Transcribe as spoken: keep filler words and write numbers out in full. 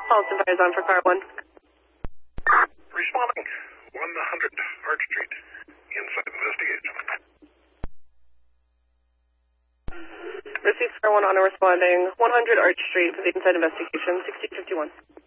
Paulson Fires on for car one. Responding. one hundred Arch Street. Inside investigation. Received car one on a responding one hundred Arch Street for the inside investigation, sixteen fifty-one.